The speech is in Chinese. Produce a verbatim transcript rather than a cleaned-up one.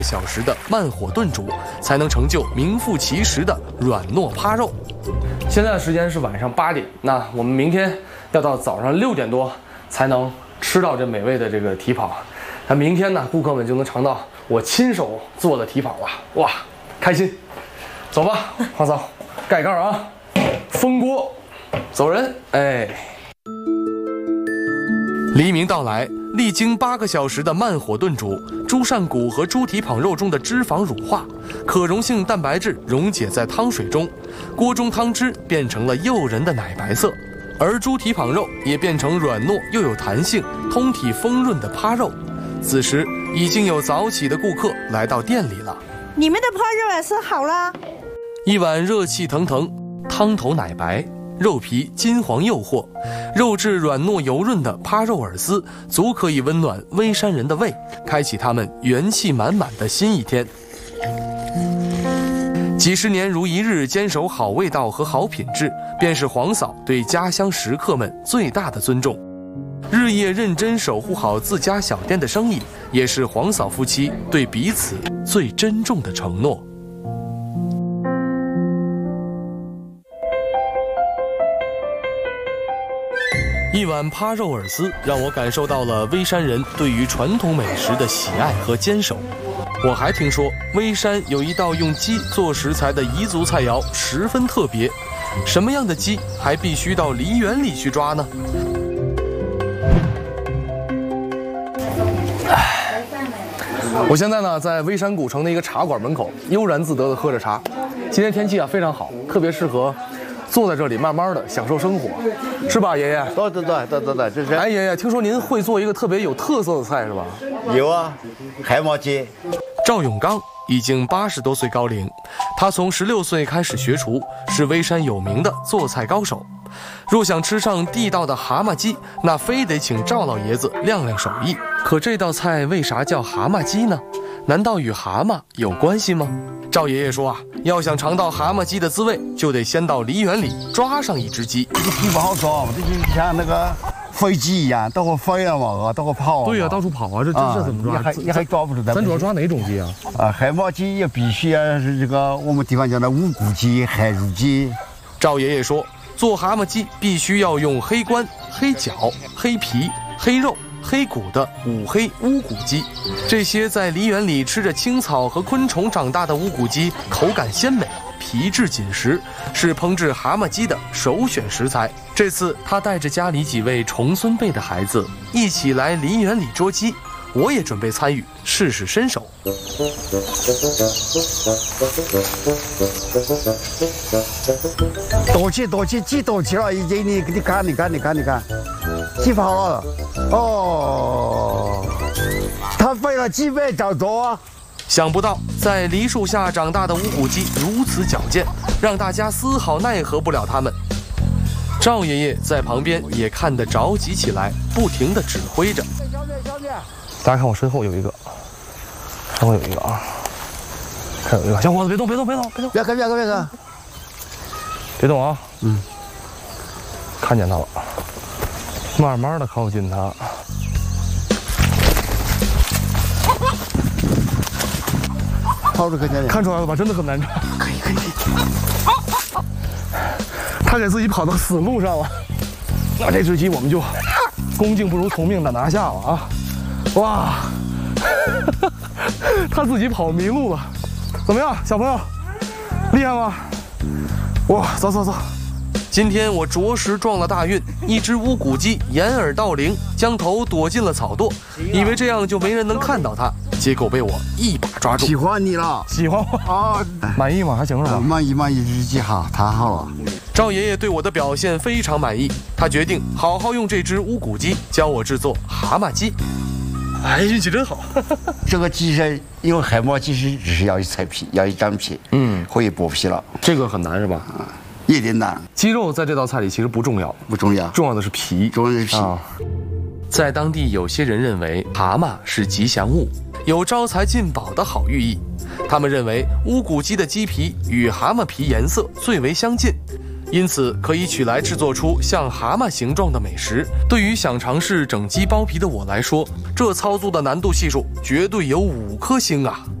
小时的慢火炖煮，才能成就名副其实的软糯趴肉。现在的时间是晚上八点，那我们明天要到早上六点多才能吃到这美味的这个蹄膀。那明天呢，顾客们就能尝到我亲手做的蹄膀了，哇，开心！走吧，花嫂，盖盖啊，封锅，走人！哎，黎明到来。 历经八个小时的慢火炖煮，猪扇骨和猪蹄膀肉中的脂肪乳化，可溶性蛋白质溶解在汤水中，锅中汤汁变成了诱人的奶白色，而猪蹄膀肉也变成软糯又有弹性、通体丰润的趴肉。此时，已经有早起的顾客来到店里了。 你们的趴肉也是好啦， 一碗热气腾腾，汤头奶白。 肉皮金黄诱惑，肉质软糯油润的趴肉饵丝，足可以温暖微山人的胃，开启他们元气满满的新一天。几十年如一日坚守好味道和好品质，便是黄嫂对家乡食客们最大的尊重。日夜认真守护好自家小店的生意，也是黄嫂夫妻对彼此最珍重的承诺。 一碗趴肉饵丝让我感受到了微山人对于传统美食的喜爱和坚守。我还听说微山有一道用鸡做食材的彝族菜肴十分特别，什么样的鸡还必须到梨园里去抓呢？我现在呢在微山古城的一个茶馆门口，悠然自得地喝着茶。今天天气啊非常好，特别适合。 坐在这里，慢慢的享受生活，是吧，爷爷？ 对对对对对对，这是。 哎，爷爷，听说您会做一个特别有特色的菜，是吧？ 有啊，海马鸡。 赵永刚已经八十多岁高龄，他从十六岁开始学厨，是微山有名的做菜高手。若想吃上地道的蛤蟆鸡，那非得请赵老爷子亮亮手艺。可这道菜为啥叫蛤蟆鸡呢？难道与蛤蟆有关系吗？赵爷爷说啊，要想尝到蛤蟆鸡的滋味，就得先到梨园里抓上一只鸡。 这个鸡不好抓，这就像那个飞机一样，到处飞了嘛，到处跑。 对呀、啊，到处跑啊，这这这怎么抓？ 你还你还抓不住咱。 咱主要抓哪种鸡啊？ 啊，海马鸡也必须要是这个我们地方叫的无骨鸡、海乳鸡。 赵爷爷说，做蛤蟆鸡必须要用黑冠、黑脚、黑皮、黑肉。 黑骨的五黑乌骨鸡，这些在梨园里吃着青草和昆虫长大的乌骨鸡，口感鲜美，皮质紧实，是烹制蛤蟆鸡的首选食材。这次他带着家里几位重孙辈的孩子一起来梨园里捉鸡，我也准备参与，试试身手。 多起多起，鸡多起了，已经你你看你看你看你看，鸡跑了。 哦，它飞了几百兆多啊！ 想不到在梨树下长大的乌骨鸡如此矫健，让大家丝毫奈何不了它们。赵爷爷在旁边也看得着急起来，不停地指挥着。大家看我身后有一个，身后有一个啊，看有一个小伙子，别动别动别动别动， 别看别看别看， 别动啊！嗯，看见他了。 慢慢的靠近它， 跑着看见看出来了吧？真的很难抓。可以可以可以。他给自己跑到死路上了，那这只鸡我们就恭敬不如从命的拿下了啊！哇，他自己跑迷路了，怎么样，小朋友？厉害吗？哇，走走走。 今天我着实撞了大运，一只乌骨鸡掩耳盗铃，将头躲进了草垛，以为这样就没人能看到它，结果被我一把抓住。 喜欢你了， 喜欢我啊？满意吗？还行是吧？ 满意满意，日记好，太好了。 赵爷爷对我的表现非常满意，他决定好好用这只乌骨鸡教我制作蛤蟆鸡。哎，运气真好。 这个鸡是因为海马鸡是只是要一层皮，要一张皮，嗯，可以剥皮了。 这个很难是吧？啊。 有点难， 鸡肉在这道菜里其实不重要， 不重要， 重要的是皮， 重要的是皮。啊、 在当地，有些人认为蛤蟆是吉祥物，有招财进宝的好寓意。他们认为乌骨鸡的鸡皮与蛤蟆皮颜色最为相近，因此可以取来制作出像蛤蟆形状的美食。对于想尝试整鸡剥皮的我来说，这操作的难度系数绝对有五颗星啊！